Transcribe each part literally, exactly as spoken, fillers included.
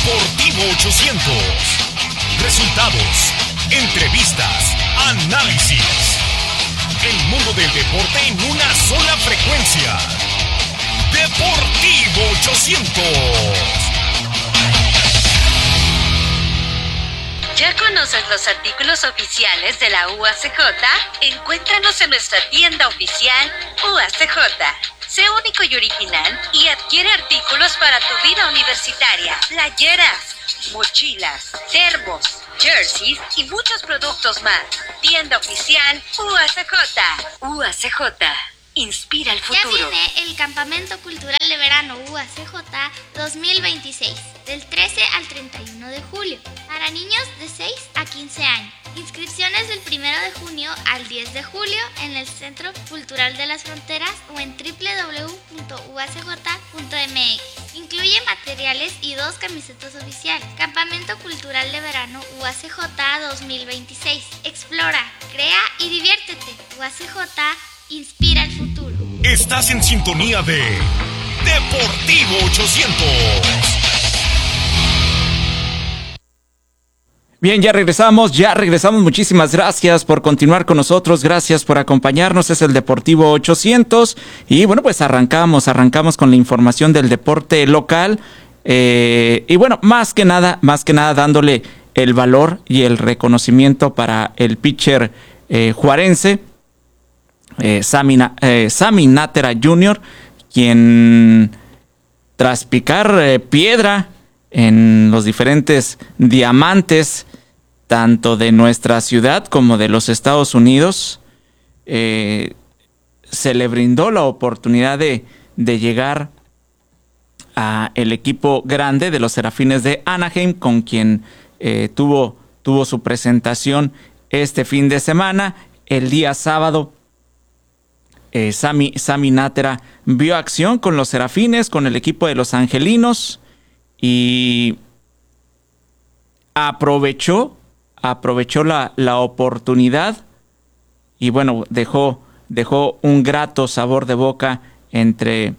Deportivo ochocientos. Resultados, entrevistas, análisis. El mundo del deporte en una sola frecuencia. Deportivo ochocientos. ¿Ya conoces los artículos oficiales de la U A C J? Encuéntranos en nuestra tienda oficial U A C J. Sé único y original y adquiere artículos para tu vida universitaria. Playeras, mochilas, termos, jerseys y muchos productos más. Tienda oficial U A C J. U A C J. Inspira el futuro. Ya viene el Campamento Cultural de Verano U A C J dos mil veintiséis, del trece al treinta y uno de julio, para niños de seis a quince años. Inscripciones del primero de junio al diez de julio en el Centro Cultural de las Fronteras o en doble u doble u doble u punto u a c j punto m x. Incluye materiales y dos camisetas oficiales. Campamento Cultural de Verano U A C J dos mil veintiséis. Explora, crea y diviértete. U A C J inspira el futuro. Estás en sintonía de Deportivo ochocientos. Bien, ya regresamos, ya regresamos. Muchísimas gracias por continuar con nosotros. Gracias por acompañarnos. Es el Deportivo ochocientos. Y bueno, pues arrancamos, arrancamos con la información del deporte local. Eh, y bueno, más que nada, más que nada dándole el valor y el reconocimiento para el pitcher eh, juarense, eh, Sammy, eh, Sammy Nájera junior, quien tras picar eh, piedra en los diferentes diamantes, tanto de nuestra ciudad como de los Estados Unidos, eh, se le brindó la oportunidad de, de llegar a el equipo grande de los Serafines de Anaheim, con quien eh, tuvo, tuvo su presentación este fin de semana. El día sábado, eh, Sammy, Sammy Nájera vio acción con los Serafines, con el equipo de los Angelinos, y aprovechó, aprovechó la, la oportunidad y bueno, dejó, dejó un grato sabor de boca entre,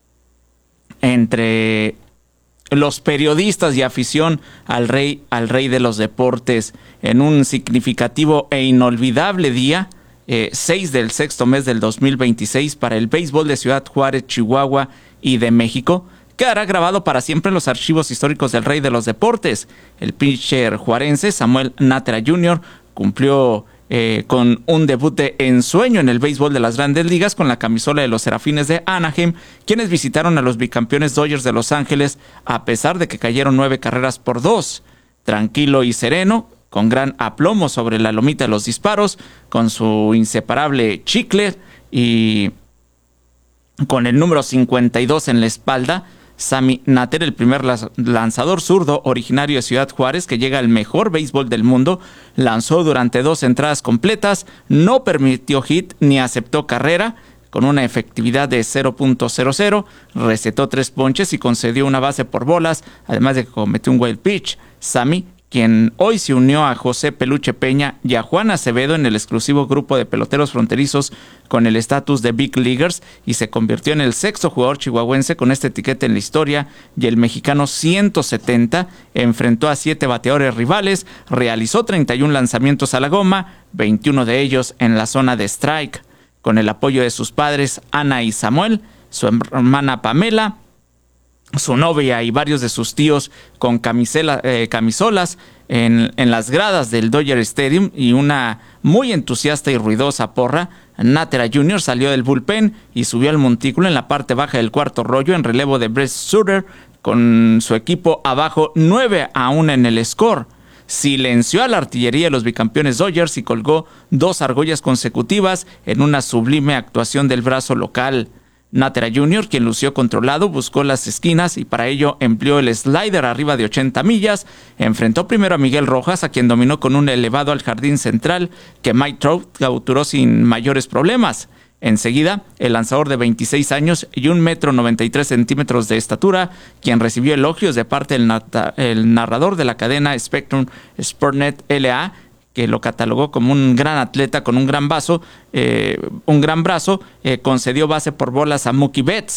entre los periodistas y afición al rey, al rey de los deportes, en un significativo e inolvidable día, eh, seis del sexto mes del dos mil veintiséis, para el béisbol de Ciudad Juárez, Chihuahua y de México. Quedará grabado para siempre en los archivos históricos del rey de los deportes. El pitcher juarense Samuel Nájera junior cumplió eh, con un debut de ensueño en el béisbol de las Grandes Ligas con la camisola de los Serafines de Anaheim, quienes visitaron a los bicampeones Dodgers de Los Ángeles a pesar de que cayeron nueve carreras por dos. Tranquilo y sereno, con gran aplomo sobre la lomita de los disparos, con su inseparable chicle y con el número cincuenta y dos en la espalda, Sammy Nájera, el primer lanzador zurdo originario de Ciudad Juárez que llega al mejor béisbol del mundo, lanzó durante dos entradas completas, no permitió hit ni aceptó carrera, con una efectividad de cero punto cero cero, recetó tres ponches y concedió una base por bolas, además de que cometió un wild pitch. Sammy, quien hoy se unió a José Peluche Peña y a Juan Acevedo en el exclusivo grupo de peloteros fronterizos con el estatus de Big Leaguers, y se convirtió en el sexto jugador chihuahuense con esta etiqueta en la historia, y el mexicano ciento setenta enfrentó a siete bateadores rivales, realizó treinta y uno lanzamientos a la goma, veintiuno de ellos en la zona de strike. Con el apoyo de sus padres Ana y Samuel, su hermana Pamela, su novia y varios de sus tíos con camisela, eh, camisolas en, en las gradas del Dodger Stadium y una muy entusiasta y ruidosa porra, Nájera junior salió del bullpen y subió al montículo en la parte baja del cuarto rollo en relevo de Brett Sutter, con su equipo abajo nueve a uno en el score. Silenció a la artillería de los bicampeones Dodgers y colgó dos argollas consecutivas en una sublime actuación del brazo local. Nájera junior, quien lució controlado, buscó las esquinas y para ello empleó el slider arriba de ochenta millas. Enfrentó primero a Miguel Rojas, a quien dominó con un elevado al jardín central que Mike Trout capturó sin mayores problemas. Enseguida, el lanzador de veintiséis años y un metro noventa y tres centímetros de estatura, quien recibió elogios de parte del nata- el narrador de la cadena Spectrum Sportsnet L A, que lo catalogó como un gran atleta con un gran brazo, eh, un gran brazo, eh, concedió base por bolas a Mookie Betts.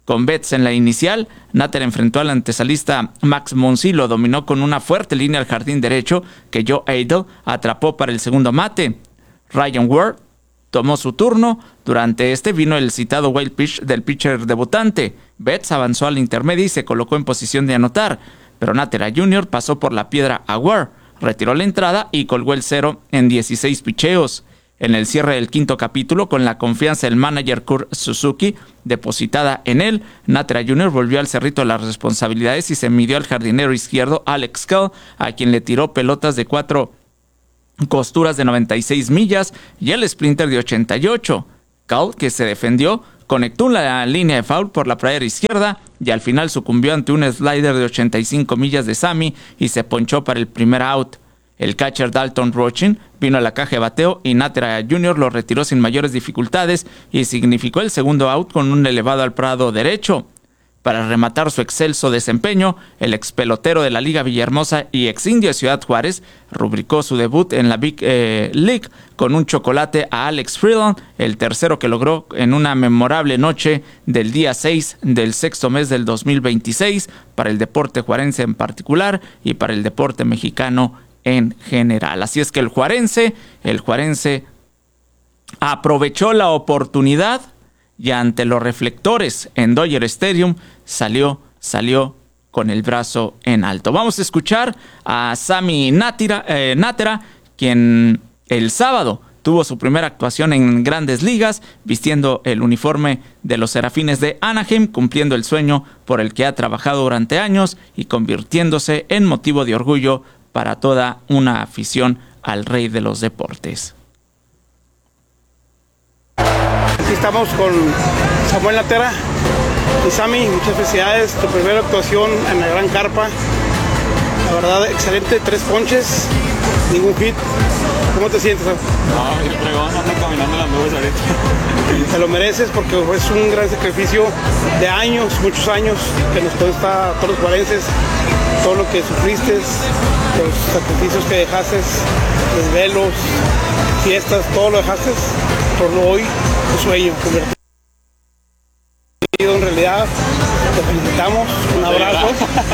Con Betts en la inicial, Nájera enfrentó al antesalista Max Monsi, lo dominó con una fuerte línea al jardín derecho que Joe Adel atrapó para el segundo mate. Ryan Ward tomó su turno. Durante este vino el citado wild pitch del pitcher debutante. Betts avanzó a la intermedia y se colocó en posición de anotar, pero Nájera junior pasó por la piedra a Ward, retiró la entrada y colgó el cero en dieciséis picheos. En el cierre del quinto capítulo, con la confianza del manager Kurt Suzuki depositada en él, Nájera junior volvió al cerrito de las responsabilidades y se midió al jardinero izquierdo Alex Kell, a quien le tiró pelotas de cuatro costuras de noventa y seis millas y el splinter de ochenta y ocho. Kell, que se defendió, conectó la línea de foul por la pradera izquierda y al final sucumbió ante un slider de ochenta y cinco millas de Sammy y se ponchó para el primer out. El catcher Dalton Rochin vino a la caja de bateo y Nájera junior lo retiró sin mayores dificultades y significó el segundo out con un elevado al prado derecho. Para rematar su excelso desempeño, el ex pelotero de la Liga Villahermosa y ex indio de Ciudad Juárez rubricó su debut en la Big eh, League con un chocolate a Alex Freeland, el tercero que logró en una memorable noche del día seis del sexto mes del dos mil veintiséis para el deporte juarense en particular y para el deporte mexicano en general. Así es que el juarense, el juarense aprovechó la oportunidad y ante los reflectores en Dodger Stadium salió, salió con el brazo en alto. Vamos a escuchar a Sammy Nájera, eh, Nájera, quien el sábado tuvo su primera actuación en Grandes Ligas, vistiendo el uniforme de los Serafines de Anaheim, cumpliendo el sueño por el que ha trabajado durante años y convirtiéndose en motivo de orgullo para toda una afición al rey de los deportes. Aquí estamos con Samuel Nájera y Sammy, muchas felicidades, tu primera actuación en la gran carpa. La verdad, excelente, tres ponches, ningún hit. ¿Cómo te sientes? No, yo pregón, ando caminando las nubes ahorita. Te lo mereces porque es un gran sacrificio de años, muchos años, que nos cuesta a todos los juarenses, todo lo que sufriste, los sacrificios que dejaste, desvelos, fiestas, todo lo dejaste por hoy, tu sueño, convertido en realidad. Te felicitamos, un abrazo.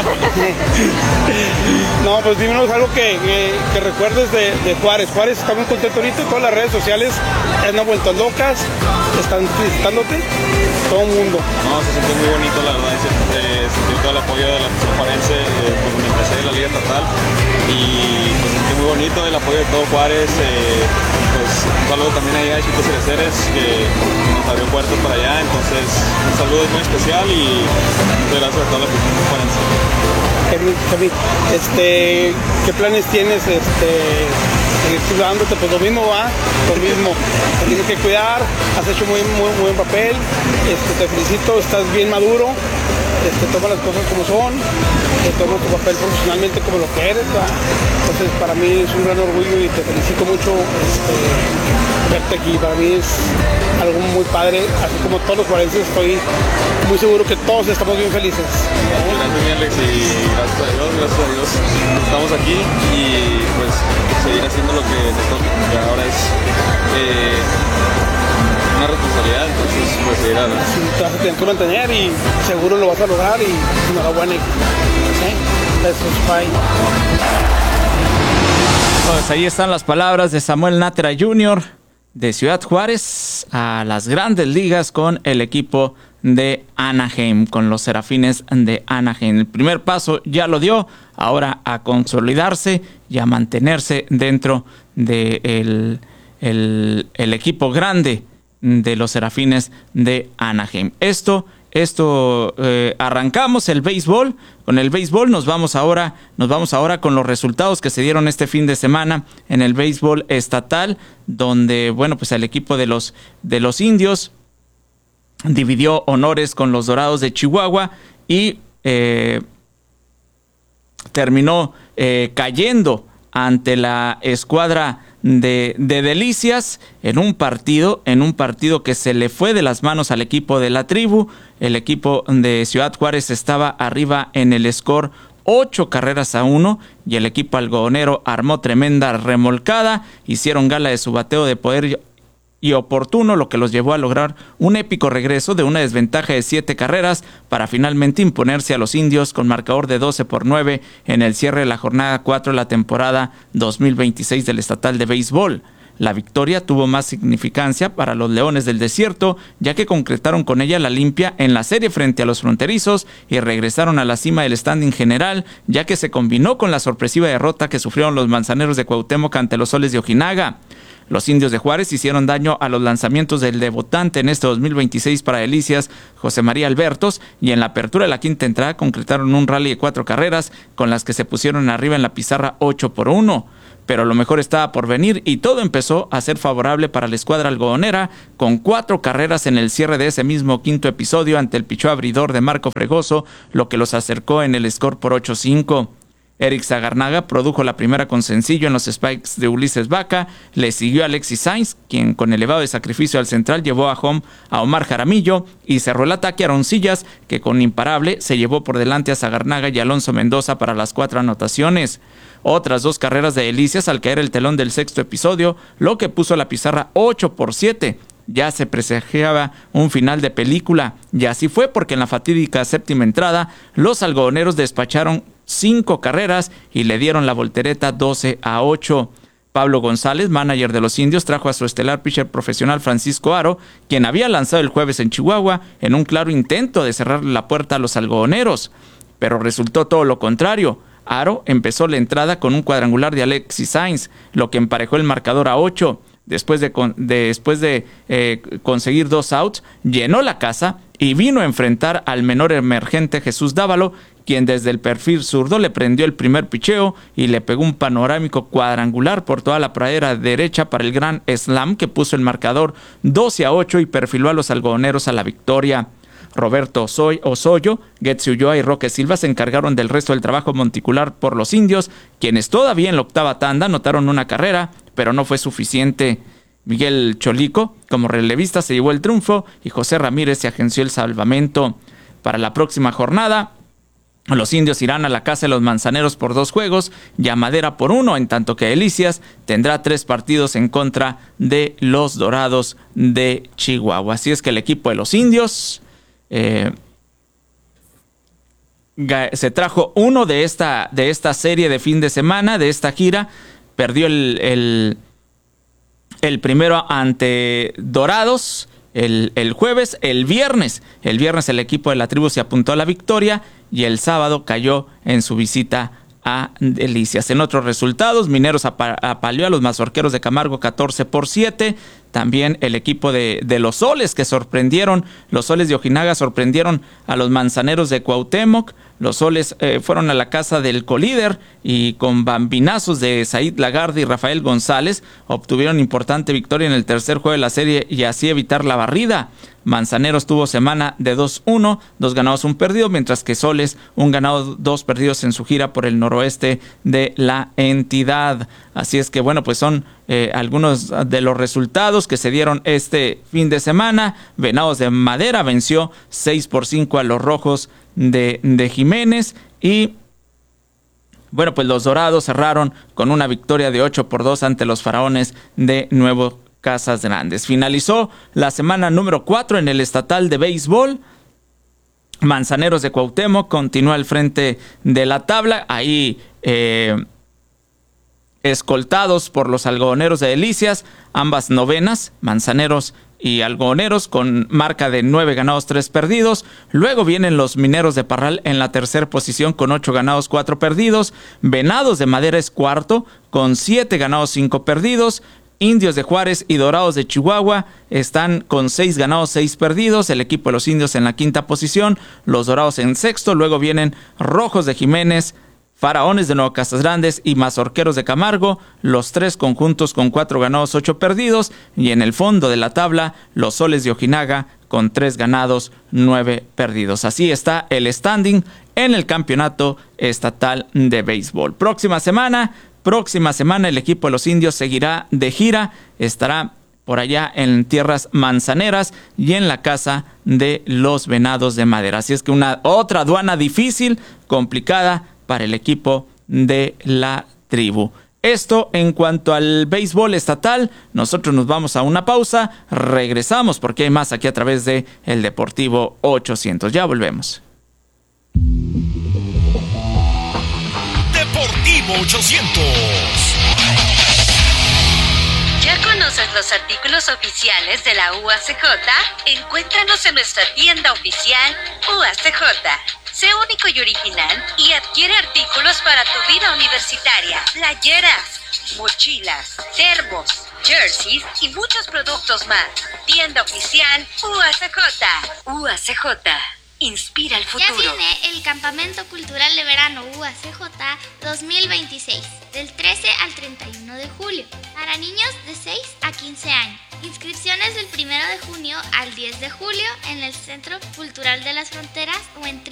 No, pues dímenos algo que, que, que recuerdes de, de Juárez. Juárez está muy contento ahorita, todas las redes sociales han vuelto locas, están felicitándote, todo el mundo. No, se sintió muy bonito, la verdad, se, eh, sentí todo el apoyo de la afición juarense eh, cuando me empecé en la Liga Estatal y pues sentí muy bonito el apoyo de todo Juárez. Eh, pues un saludo también ahí a Chicos Cereceres que nos abrió puertas para allá, entonces un saludo muy especial y muchas gracias a toda la afición juarense. Kevin, este, ¿qué planes tienes? Este, seguir cuidándote, pues lo mismo va, lo mismo, te tienes que cuidar, has hecho muy, muy, muy buen papel, este, te felicito, estás bien maduro, este, toma las cosas como son, eh, toma tu papel profesionalmente como lo que eres, ¿verdad? Entonces para mí es un gran orgullo y te felicito mucho este, verte aquí, para mí es algo muy padre, así como todos los juarenses estoy muy seguro que todos estamos bien felices. Gracias mi Alex y gracias a Dios, gracias a Dios estamos aquí y pues seguir haciendo lo que nos toca, que ahora es eh, una responsabilidad, entonces pues seguir adelante. Sí, te vas a tener que mantener y seguro lo vas a lograr y enhorabuena. ¿Sí? Besos, bye. Pues ahí están las palabras de Samuel Nájera junior de Ciudad Juárez a las Grandes Ligas con el equipo de Anaheim, con los Serafines de Anaheim. El primer paso ya lo dio, ahora a consolidarse y a mantenerse dentro del de el, el equipo grande de los Serafines de Anaheim. Esto Esto eh, arrancamos el béisbol. Con el béisbol nos vamos ahora, nos vamos ahora con los resultados que se dieron este fin de semana en el béisbol estatal, donde bueno pues el equipo de los de los indios dividió honores con los Dorados de Chihuahua y eh, terminó eh, cayendo ante la escuadra de, de Delicias en un partido, en un partido que se le fue de las manos al equipo de la tribu. El equipo de Ciudad Juárez estaba arriba en el score ocho carreras a uno y el equipo algodonero armó tremenda remolcada, hicieron gala de su bateo de poder y oportuno, lo que los llevó a lograr un épico regreso de una desventaja de siete carreras para finalmente imponerse a los indios con marcador de doce por nueve en el cierre de la jornada cuatro de la temporada dos mil veintiséis del estatal de béisbol. La victoria tuvo más significancia para los Leones del Desierto, ya que concretaron con ella la limpia en la serie frente a los fronterizos y regresaron a la cima del standing general, ya que se combinó con la sorpresiva derrota que sufrieron los Manzaneros de Cuauhtémoc ante los Soles de Ojinaga. Los Indios de Juárez hicieron daño a los lanzamientos del debutante en este dos mil veintiséis para Delicias, José María Albertos, y en la apertura de la quinta entrada concretaron un rally de cuatro carreras con las que se pusieron arriba en la pizarra ocho por uno. Pero lo mejor estaba por venir y todo empezó a ser favorable para la escuadra algodonera, con cuatro carreras en el cierre de ese mismo quinto episodio ante el pichó abridor de Marco Fregoso, lo que los acercó en el score por ocho cinco. Eric Zagarnaga produjo la primera con sencillo en los spikes de Ulises Vaca, le siguió Alexis Sainz, quien con elevado de sacrificio al central llevó a home a Omar Jaramillo y cerró el ataque a Aroncillas, que con imparable se llevó por delante a Zagarnaga y Alonso Mendoza para las cuatro anotaciones. Otras dos carreras de Delicias al caer el telón del sexto episodio, lo que puso la pizarra ocho por siete. Ya se presagiaba un final de película, y así fue porque en la fatídica séptima entrada, los algodoneros despacharon cinco carreras y le dieron la voltereta doce a ocho. Pablo González, manager de los Indios, trajo a su estelar pitcher profesional Francisco Aro, quien había lanzado el jueves en Chihuahua en un claro intento de cerrar la puerta a los algodoneros, pero resultó todo lo contrario. Aro empezó la entrada con un cuadrangular de Alexis Sainz, lo que emparejó el marcador a ocho. Después de, de, después de eh, conseguir dos outs, llenó la casa y vino a enfrentar al menor emergente Jesús Dávalo, quien desde el perfil zurdo le prendió el primer picheo y le pegó un panorámico cuadrangular por toda la pradera derecha para el gran slam que puso el marcador doce a ocho y perfiló a los algodoneros a la victoria. Roberto Osoyo, Getsi Ulloa y Roque Silva se encargaron del resto del trabajo monticular por los Indios, quienes todavía en la octava tanda anotaron una carrera, pero no fue suficiente. Miguel Cholico, como relevista, se llevó el triunfo y José Ramírez se agenció el salvamento. Para la próxima jornada, los Indios irán a la casa de los Manzaneros por dos juegos y a Madera por uno, en tanto que Delicias tendrá tres partidos en contra de los Dorados de Chihuahua. Así es que el equipo de los Indios eh, se trajo uno de esta, de esta serie de fin de semana, de esta gira. Perdió el, el, el primero ante Dorados el, el jueves. El viernes, el viernes el equipo de la tribu se apuntó a la victoria y el sábado cayó en su visita a Delicias. En otros resultados, Mineros apaleó a los Mazorqueros de Camargo catorce por siete. También el equipo de, de los Soles que sorprendieron, los Soles de Ojinaga sorprendieron a los Manzaneros de Cuauhtémoc. Los Soles eh, fueron a la casa del colíder y con bambinazos de Said Lagarde y Rafael González obtuvieron importante victoria en el tercer juego de la serie y así evitar la barrida. Manzaneros tuvo semana de dos uno, dos ganados, un perdido, mientras que Soles un ganado, dos perdidos en su gira por el noroeste de la entidad. Así es que bueno, pues son eh, algunos de los resultados que se dieron este fin de semana. Venados de Madera venció seis por cinco a los Rojos de, de Jiménez y bueno, pues los Dorados cerraron con una victoria de ocho por dos ante los Faraones de Nuevo Casas Grandes. Finalizó la semana número cuatro en el estatal de béisbol. Manzaneros de Cuauhtémoc continúa al frente de la tabla. Ahí eh, escoltados por los algodoneros de Delicias, ambas novenas, Manzaneros y Algodoneros, con marca de nueve ganados, tres perdidos. Luego vienen los Mineros de Parral en la tercera posición con ocho ganados, cuatro perdidos. Venados de Madera es cuarto con siete ganados, cinco perdidos. Indios de Juárez y Dorados de Chihuahua están con seis ganados, seis perdidos. El equipo de los Indios en la quinta posición, los Dorados en sexto. Luego vienen Rojos de Jiménez, Faraones de Nuevo Casas Grandes y Mazorqueros de Camargo, los tres conjuntos con cuatro ganados, ocho perdidos. Y en el fondo de la tabla, los Soles de Ojinaga con tres ganados, nueve perdidos. Así está el standing en el campeonato estatal de béisbol. Próxima semana, próxima semana el equipo de los Indios seguirá de gira, estará por allá en tierras manzaneras y en la casa de los Venados de Madera. Así es que una otra aduana difícil, complicada para el equipo de la tribu. Esto en cuanto al béisbol estatal. Nosotros nos vamos a una pausa, regresamos porque hay más aquí a través de El Deportivo ochocientos. Ya volvemos. Deportivo ochocientos. ¿Ya conoces los artículos oficiales de la U A C J? Encuéntranos en nuestra tienda oficial U A C J. Sé único y original y adquiere artículos para tu vida universitaria. Playeras, mochilas, termos, jerseys y muchos productos más. Tienda oficial U A C J. U A C J. Inspira el futuro. Ya viene el Campamento Cultural de Verano U A C J dos mil veintiséis, del trece al treinta y uno de julio, para niños de seis a quince años. Inscripciones del primero de junio al diez de julio en el Centro Cultural de las Fronteras o en